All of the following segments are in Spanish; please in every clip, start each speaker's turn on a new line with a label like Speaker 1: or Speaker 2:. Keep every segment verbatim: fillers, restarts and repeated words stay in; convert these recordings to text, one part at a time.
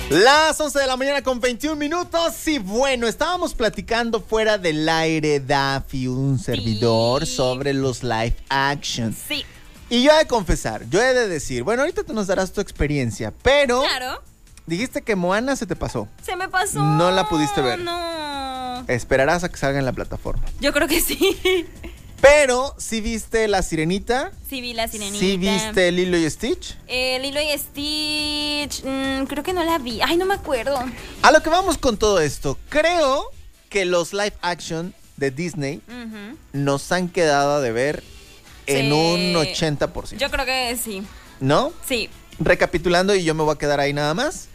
Speaker 1: Las once de la mañana con veintiún minutos. Y bueno, estábamos platicando fuera del aire, Daffy, un servidor, sí, sobre los live action.
Speaker 2: Sí.
Speaker 1: Y yo he de confesar, yo he de decir, bueno, ahorita tú nos darás tu experiencia, pero...
Speaker 2: Claro.
Speaker 1: Dijiste que Moana se te pasó.
Speaker 2: Se me pasó.
Speaker 1: No la pudiste ver.
Speaker 2: No.
Speaker 1: Esperarás a que salga en la plataforma.
Speaker 2: Yo creo que sí.
Speaker 1: Pero, ¿sí viste La Sirenita?
Speaker 2: Sí vi La Sirenita.
Speaker 1: ¿Sí viste Lilo y Stitch?
Speaker 2: Eh, Lilo y Stitch, mmm, creo que no la vi. Ay, no me acuerdo.
Speaker 1: A lo que vamos con todo esto. Creo que los live action de Disney uh-huh. nos han quedado de ver sí. en un ochenta por ciento.
Speaker 2: Yo creo que sí.
Speaker 1: ¿No?
Speaker 2: Sí.
Speaker 1: Recapitulando, y yo me voy a quedar ahí nada más.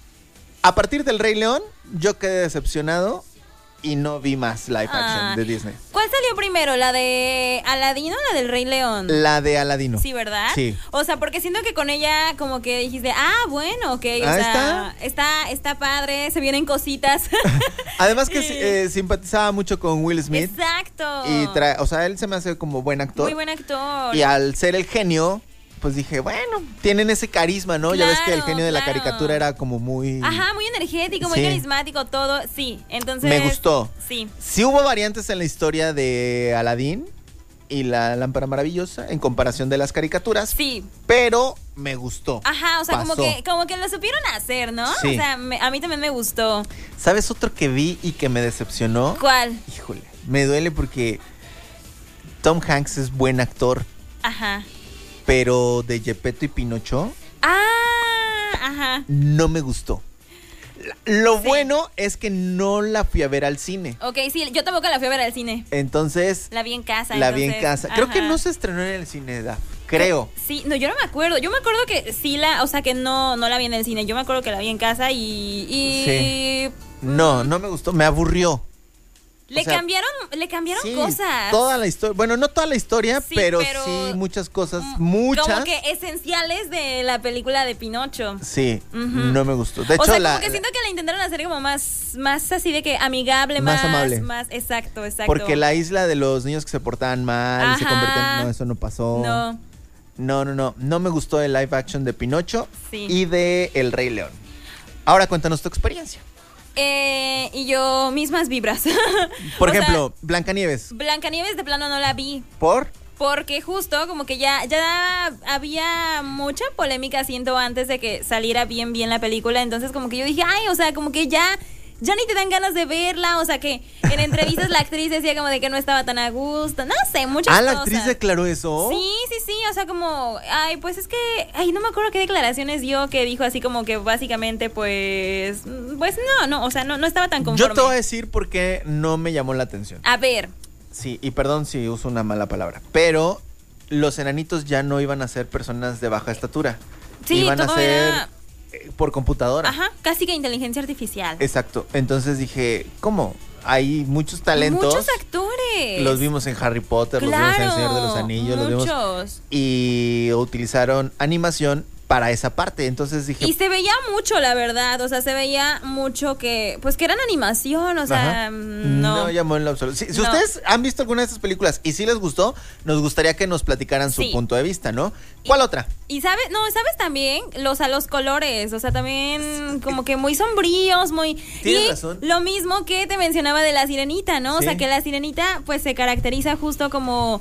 Speaker 1: A partir del Rey León, yo quedé decepcionado y no vi más live action ah, de Disney.
Speaker 2: ¿Cuál salió primero? ¿La de Aladino o la del Rey León?
Speaker 1: La de Aladino.
Speaker 2: Sí, ¿verdad?
Speaker 1: Sí.
Speaker 2: O sea, porque siento que con ella como que dijiste, ah, bueno, ok, o
Speaker 1: ah,
Speaker 2: sea, está? está está padre, se vienen cositas.
Speaker 1: Además que eh, simpatizaba mucho con Will Smith.
Speaker 2: Exacto.
Speaker 1: Y trae, o sea, él se me hace como buen actor.
Speaker 2: Muy buen actor.
Speaker 1: Y al ser el genio, pues dije, bueno, tienen ese carisma, ¿no?
Speaker 2: Claro,
Speaker 1: ya ves que el genio de
Speaker 2: claro.
Speaker 1: la caricatura era como muy...
Speaker 2: Ajá, muy energético, muy sí. carismático, todo. Sí, entonces...
Speaker 1: Me gustó.
Speaker 2: Sí.
Speaker 1: Sí hubo variantes en la historia de Aladín y la lámpara maravillosa en comparación de las caricaturas.
Speaker 2: Sí.
Speaker 1: Pero me gustó.
Speaker 2: Ajá, o sea,
Speaker 1: Pasó.
Speaker 2: como que como que lo supieron hacer, ¿no?
Speaker 1: Sí.
Speaker 2: O sea, me, a mí también me gustó.
Speaker 1: ¿Sabes otro que vi y que me decepcionó?
Speaker 2: ¿Cuál?
Speaker 1: Híjole, me duele porque Tom Hanks es buen actor.
Speaker 2: Ajá.
Speaker 1: Pero de Gepetto y Pinocho,
Speaker 2: ah, ajá.
Speaker 1: no me gustó. Lo
Speaker 2: sí.
Speaker 1: bueno es que no la fui a ver al cine.
Speaker 2: Ok, sí, yo tampoco la fui a ver al cine.
Speaker 1: Entonces...
Speaker 2: La vi en casa.
Speaker 1: La
Speaker 2: entonces,
Speaker 1: vi en casa.
Speaker 2: Ajá.
Speaker 1: Creo que no se estrenó en el cine, Daf. Creo.
Speaker 2: Sí, no, yo no me acuerdo. Yo me acuerdo que sí la, o sea, que no, no la vi en el cine. Yo me acuerdo que la vi en casa y... y
Speaker 1: sí. No, no me gustó. Me aburrió.
Speaker 2: Le,
Speaker 1: o sea,
Speaker 2: cambiaron, le cambiaron
Speaker 1: sí,
Speaker 2: cosas.
Speaker 1: Toda la historia. Bueno, no toda la historia,
Speaker 2: sí,
Speaker 1: pero,
Speaker 2: pero
Speaker 1: sí muchas cosas. Muchas.
Speaker 2: Como que esenciales de la película de Pinocho.
Speaker 1: Sí, uh-huh. no me gustó. De
Speaker 2: o
Speaker 1: hecho,
Speaker 2: sea,
Speaker 1: la,
Speaker 2: como que siento que la intentaron hacer como más, más así de que amigable, más,
Speaker 1: más amable.
Speaker 2: Más, exacto, exacto.
Speaker 1: Porque la isla de los niños que se portaban mal Ajá. y se convertían. No, eso no pasó.
Speaker 2: No.
Speaker 1: No, no, no. No me gustó el live action de Pinocho
Speaker 2: sí.
Speaker 1: y de El Rey León. Ahora cuéntanos tu experiencia.
Speaker 2: Eh, y yo, mismas vibras.
Speaker 1: Por o ejemplo, sea, Blancanieves.
Speaker 2: Blancanieves de plano no la vi.
Speaker 1: ¿Por?
Speaker 2: Porque justo como que ya, ya había mucha polémica, siento, antes de que saliera bien, bien la película. Entonces como que yo dije, ay, o sea, como que ya... Ya ni te dan ganas de verla, o sea que en entrevistas la actriz decía como de que no estaba tan a gusto, no sé, muchas cosas.
Speaker 1: Ah, ¿la actriz declaró eso?
Speaker 2: Sí, sí, sí, o sea como, ay, pues es que, ay, no me acuerdo qué declaraciones dio, que dijo así como que básicamente pues, pues no, no, o sea, no, no estaba tan conforme.
Speaker 1: Yo te voy a decir por qué no me llamó la atención.
Speaker 2: A ver.
Speaker 1: Sí, y perdón si uso una mala palabra, pero los enanitos ya no iban a ser personas de baja estatura.
Speaker 2: Sí,
Speaker 1: iban
Speaker 2: todo
Speaker 1: a ser...
Speaker 2: era...
Speaker 1: por computadora.
Speaker 2: Ajá, casi que inteligencia artificial.
Speaker 1: Exacto. Entonces dije, ¿cómo? Hay muchos talentos.
Speaker 2: Muchos actores.
Speaker 1: Los vimos en Harry Potter,
Speaker 2: claro,
Speaker 1: los vimos en El Señor de los Anillos,
Speaker 2: muchos.
Speaker 1: los vimos. Y utilizaron animación para esa parte. Entonces dije.
Speaker 2: Y se veía mucho, la verdad. O sea, se veía mucho que. Pues que eran animación. O sea,
Speaker 1: Ajá.
Speaker 2: no.
Speaker 1: No llamó en lo absoluto. Si, si
Speaker 2: no.
Speaker 1: ustedes han visto alguna de estas películas y si les gustó, nos gustaría que nos platicaran su
Speaker 2: sí.
Speaker 1: punto de vista, ¿no? ¿Cuál
Speaker 2: y,
Speaker 1: otra?
Speaker 2: Y sabes, no, sabes también los a los colores, o sea, también como que muy sombríos, muy.
Speaker 1: Tienes
Speaker 2: y
Speaker 1: razón.
Speaker 2: Lo mismo que te mencionaba de la Sirenita, ¿no?
Speaker 1: Sí.
Speaker 2: O sea, que la Sirenita pues se caracteriza justo como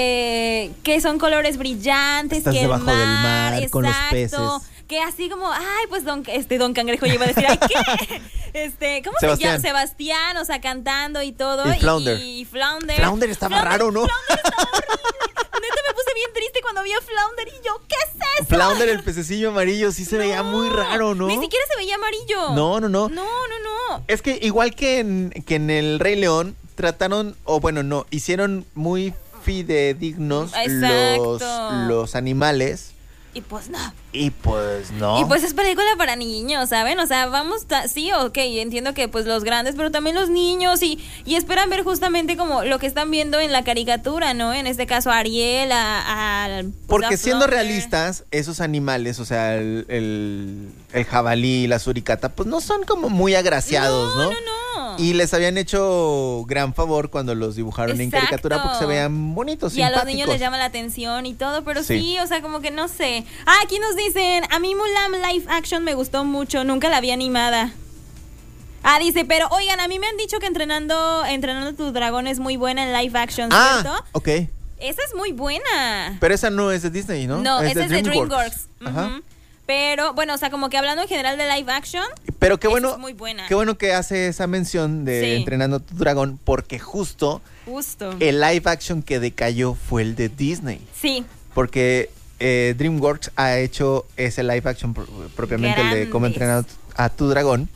Speaker 2: que, que son colores brillantes,
Speaker 1: Estás
Speaker 2: que el
Speaker 1: debajo
Speaker 2: mar,
Speaker 1: del mar,
Speaker 2: exacto,
Speaker 1: con los peces.
Speaker 2: Que así como, ay, pues don, este Don Cangrejo, yo iba a decir, ay, ¿qué? Este, ¿cómo
Speaker 1: Sebastián.
Speaker 2: se llama? Sebastián, o sea, cantando y todo.
Speaker 1: Y Flounder.
Speaker 2: Y, y Flounder.
Speaker 1: Flounder estaba
Speaker 2: Flounder,
Speaker 1: raro, ¿no?
Speaker 2: Flounder estaba horrible. Neta, me puse bien triste cuando vi a Flounder y yo, ¿qué es eso?
Speaker 1: Flounder, el pececillo amarillo, sí se
Speaker 2: no,
Speaker 1: veía muy raro, ¿no?
Speaker 2: Ni siquiera se veía amarillo.
Speaker 1: No, no, no.
Speaker 2: No, no, no.
Speaker 1: Es que igual que en, que en El Rey León, trataron, o bueno, no, hicieron muy fidedignos los, los animales.
Speaker 2: Y pues no.
Speaker 1: Y pues no.
Speaker 2: Y pues es película para niños, ¿saben? O sea, vamos, ta- sí, ok, entiendo que pues los grandes, pero también los niños y, y esperan ver justamente como lo que están viendo en la caricatura, ¿no? En este caso a Ariel, a... a pues,
Speaker 1: Porque
Speaker 2: a
Speaker 1: siendo
Speaker 2: Flounder.
Speaker 1: realistas, esos animales, o sea, el, el, el jabalí, la suricata, pues no son como muy agraciados, ¿no?
Speaker 2: No, no, no.
Speaker 1: Y les habían hecho gran favor cuando los dibujaron
Speaker 2: Exacto.
Speaker 1: en caricatura porque se veían bonitos,
Speaker 2: y
Speaker 1: simpáticos.
Speaker 2: a los niños les llama la atención y todo, pero sí.
Speaker 1: Sí.
Speaker 2: o sea, como que no sé. Ah, aquí nos dicen, a mí Mulan live action me gustó mucho, nunca la vi animada. Ah, dice, pero oigan, a mí me han dicho que entrenando entrenando tu dragón es muy buena en live action,
Speaker 1: Ah,
Speaker 2: ¿cierto?
Speaker 1: ok.
Speaker 2: Esa es muy buena.
Speaker 1: Pero esa no es de Disney, ¿no?
Speaker 2: No,
Speaker 1: es
Speaker 2: esa es de DreamWorks.
Speaker 1: Ajá.
Speaker 2: Ujú. Pero, bueno, o sea, como que hablando en general de live action,
Speaker 1: Pero qué
Speaker 2: esa
Speaker 1: bueno,
Speaker 2: es muy buena.
Speaker 1: qué bueno que hace esa mención de
Speaker 2: Sí.
Speaker 1: Entrenando a tu dragón, porque justo
Speaker 2: Justo.
Speaker 1: el live action que decayó fue el de Disney.
Speaker 2: Sí.
Speaker 1: Porque eh, DreamWorks ha hecho ese live action pr- propiamente el de Cómo
Speaker 2: Grandes.
Speaker 1: entrenar a tu dragón.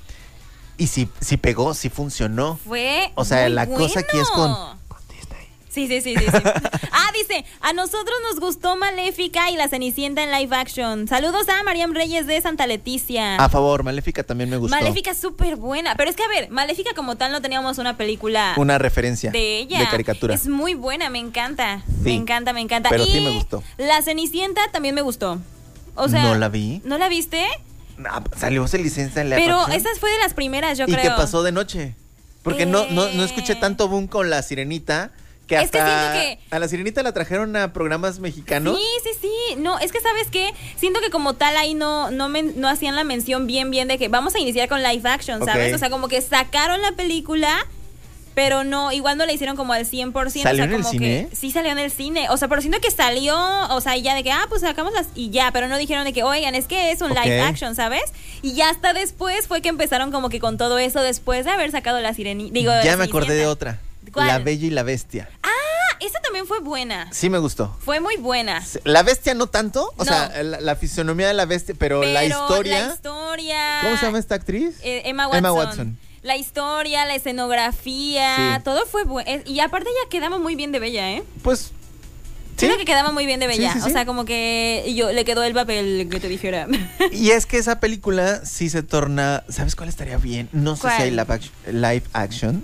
Speaker 1: Y sí, sí pegó, sí funcionó.
Speaker 2: Fue
Speaker 1: O sea,
Speaker 2: muy
Speaker 1: la cosa aquí es con,
Speaker 2: bueno.
Speaker 1: con Disney.
Speaker 2: Sí, sí, sí, sí, sí. Ah, dice, a nosotros nos gustó Maléfica y la Cenicienta en live action. Saludos a Mariam Reyes de Santa Leticia.
Speaker 1: A favor, Maléfica también me gustó.
Speaker 2: Maléfica es súper buena. Pero es que, a ver, Maléfica como tal no teníamos una película
Speaker 1: Una referencia
Speaker 2: de ella.
Speaker 1: de caricatura.
Speaker 2: Es muy buena, me encanta.
Speaker 1: Sí.
Speaker 2: Me encanta, me encanta.
Speaker 1: Pero
Speaker 2: y
Speaker 1: sí me gustó.
Speaker 2: La Cenicienta también me gustó. O sea,
Speaker 1: No la vi.
Speaker 2: ¿No la viste?
Speaker 1: Ah, salió ese licencia en live
Speaker 2: Pero
Speaker 1: action.
Speaker 2: esa fue de las primeras, yo
Speaker 1: ¿Y
Speaker 2: creo.
Speaker 1: qué pasó de noche? Porque no, no, no escuché
Speaker 2: Eh.
Speaker 1: tanto boom con la Sirenita. Que
Speaker 2: Es que
Speaker 1: hasta
Speaker 2: siento que-
Speaker 1: a la Sirenita la trajeron a programas mexicanos.
Speaker 2: Sí, sí, sí. No, es que ¿sabes qué? Siento que como tal ahí no no, men- no hacían la mención bien bien de que vamos a iniciar con live action, ¿sabes?
Speaker 1: Ok.
Speaker 2: O sea, como que sacaron la película, pero no, igual no la hicieron como al cien por ciento.
Speaker 1: ¿Salió
Speaker 2: o sea,
Speaker 1: en el
Speaker 2: como
Speaker 1: cine?
Speaker 2: que sí salió en el cine. O sea, pero siento que salió, o sea, y ya de que, ah, pues sacamos las y ya, pero no dijeron de que, oigan, es que es un
Speaker 1: Ok.
Speaker 2: live action, ¿sabes? Y ya hasta después fue que empezaron como que con todo eso después de haber sacado la sirenita. Digo,
Speaker 1: Ya
Speaker 2: la
Speaker 1: me acordé de
Speaker 2: Cenicienta.
Speaker 1: otra.
Speaker 2: ¿Cuál?
Speaker 1: La Bella y la Bestia.
Speaker 2: Ah, esa también fue buena.
Speaker 1: Sí me gustó.
Speaker 2: Fue muy buena.
Speaker 1: La bestia no tanto, o
Speaker 2: No.
Speaker 1: sea, la, la fisionomía de la bestia, pero, la
Speaker 2: Pero
Speaker 1: historia.
Speaker 2: La historia.
Speaker 1: ¿Cómo se llama esta actriz?
Speaker 2: Eh, Emma Watson.
Speaker 1: Emma Watson.
Speaker 2: La historia, la escenografía,
Speaker 1: Sí.
Speaker 2: todo fue bueno. Y aparte ella quedaba muy bien de Bella, ¿eh?
Speaker 1: Pues. Sí.
Speaker 2: Creo que quedaba muy bien de Bella.
Speaker 1: Sí, sí,
Speaker 2: O
Speaker 1: sí.
Speaker 2: sea, como que yo le quedó el papel que te dijera.
Speaker 1: Y es que esa película sí se torna. ¿Sabes cuál estaría bien? No sé
Speaker 2: ¿Cuál?
Speaker 1: si hay live action, live action.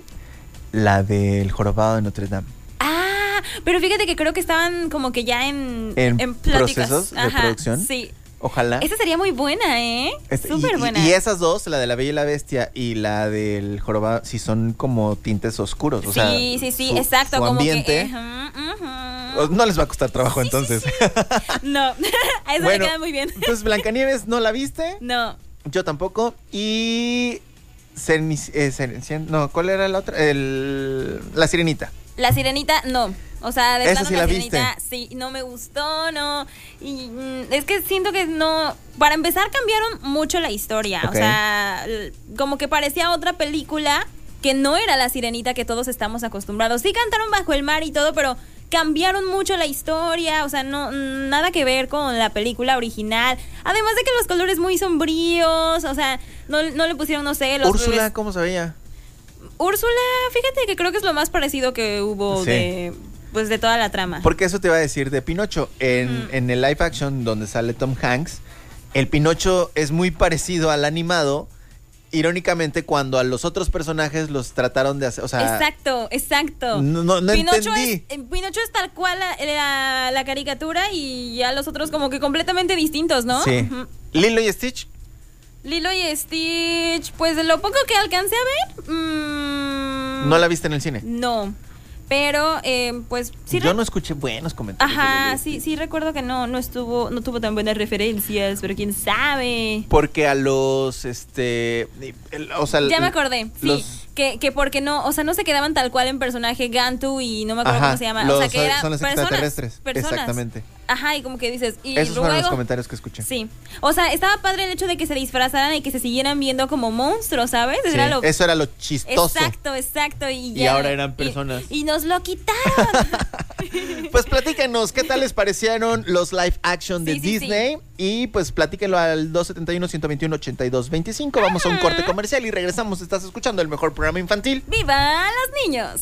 Speaker 1: La del Jorobado de Notre Dame.
Speaker 2: Ah, pero fíjate que creo que estaban como que ya en,
Speaker 1: En
Speaker 2: pláticas.
Speaker 1: procesos de
Speaker 2: Ajá,
Speaker 1: producción.
Speaker 2: Sí.
Speaker 1: Ojalá.
Speaker 2: Esa sería muy buena, ¿eh?
Speaker 1: Este,
Speaker 2: Súper
Speaker 1: y,
Speaker 2: buena.
Speaker 1: y esas dos, la de la Bella y la Bestia y la del Jorobado, sí son como tintes oscuros. O
Speaker 2: sí,
Speaker 1: sea,
Speaker 2: sí, sí,
Speaker 1: su-
Speaker 2: exacto.
Speaker 1: su
Speaker 2: como
Speaker 1: ambiente.
Speaker 2: que. ujú, ujú.
Speaker 1: No les va a costar trabajo
Speaker 2: Sí, sí,
Speaker 1: entonces.
Speaker 2: No, a eso
Speaker 1: Bueno,
Speaker 2: le queda muy bien.
Speaker 1: Entonces, Blancanieves no la viste.
Speaker 2: No.
Speaker 1: Yo tampoco. Y. Cernic- eh, Cenicienta- no, ¿cuál era la otra? El, la Sirenita.
Speaker 2: La Sirenita, no. O sea, de
Speaker 1: Esa
Speaker 2: plano
Speaker 1: sí
Speaker 2: la,
Speaker 1: la
Speaker 2: Sirenita, sí, no me gustó, no. Y mm, es que siento que no. Para empezar, cambiaron mucho la historia.
Speaker 1: Ok.
Speaker 2: O sea, l- como que parecía otra película que no era la Sirenita que todos estamos acostumbrados. Sí cantaron Bajo el Mar y todo, pero cambiaron mucho la historia. O sea, no nada que ver con la película original. Además de que los colores muy sombríos. O sea, no, no le pusieron, no sé, los
Speaker 1: Úrsula,
Speaker 2: bebés.
Speaker 1: ¿cómo se veía?
Speaker 2: Úrsula, fíjate que creo que es lo más parecido que hubo
Speaker 1: Sí.
Speaker 2: de pues de toda la trama.
Speaker 1: Porque eso te iba a decir de Pinocho. En,
Speaker 2: Ujú.
Speaker 1: en el live action donde sale Tom Hanks, el Pinocho es muy parecido al animado. Irónicamente, cuando a los otros personajes los trataron de hacer. O sea,
Speaker 2: exacto, exacto.
Speaker 1: No, no, no
Speaker 2: Pinocho
Speaker 1: entendí.
Speaker 2: es, eh, Pinocho es tal cual la, la- la caricatura y ya los otros como que completamente distintos, ¿no?
Speaker 1: Sí.
Speaker 2: Ujú.
Speaker 1: Lilo y Stitch.
Speaker 2: Lilo y Stitch, pues de lo poco que alcancé a ver, mm,
Speaker 1: ¿No la viste en el cine?
Speaker 2: no. Pero, eh, pues sí.
Speaker 1: Yo
Speaker 2: re-
Speaker 1: no escuché buenos comentarios. de
Speaker 2: Ajá,
Speaker 1: Lilo y
Speaker 2: sí,
Speaker 1: Stitch.
Speaker 2: sí recuerdo que no, no estuvo, no tuvo tan buenas referencias, pero quién sabe.
Speaker 1: Porque a los, este, el- o sea,
Speaker 2: Ya me
Speaker 1: l-
Speaker 2: acordé, sí,
Speaker 1: los-
Speaker 2: que, que porque no, o sea, no se quedaban tal cual en personaje Gantu y no me acuerdo
Speaker 1: Ajá,
Speaker 2: cómo se llama,
Speaker 1: los-
Speaker 2: o sea, que eran
Speaker 1: son los
Speaker 2: personas,
Speaker 1: extraterrestres,
Speaker 2: personas.
Speaker 1: exactamente.
Speaker 2: Ajá, y como que dices, y
Speaker 1: Esos fueron los
Speaker 2: luego,
Speaker 1: comentarios que escuché.
Speaker 2: sí, o sea, estaba padre el hecho de que se disfrazaran y que se siguieran viendo como monstruos, ¿sabes?
Speaker 1: Sí,
Speaker 2: Era lo-
Speaker 1: eso era lo chistoso.
Speaker 2: exacto, exacto, y,
Speaker 1: Y
Speaker 2: ya-
Speaker 1: ahora eran
Speaker 2: y-
Speaker 1: personas.
Speaker 2: Y, nos lo quitaron.
Speaker 1: Pues platíquenos, ¿qué tal les parecieron los live action de
Speaker 2: Sí, sí,
Speaker 1: Disney? Y pues platíquenlo al dos setenta y uno, ciento veintiuno, ochenta y dos veinticinco. Vamos a un corte comercial y regresamos. Estás escuchando el mejor programa infantil.
Speaker 2: ¡Viva los niños!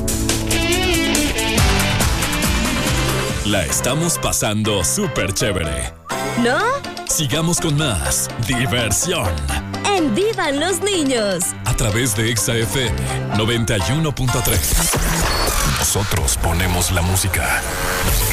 Speaker 3: La estamos pasando súper chévere.
Speaker 4: ¿No?
Speaker 3: Sigamos con más diversión
Speaker 4: En Vivan los Niños.
Speaker 3: a través de Exa F M noventa y uno punto tres. Nosotros ponemos la música.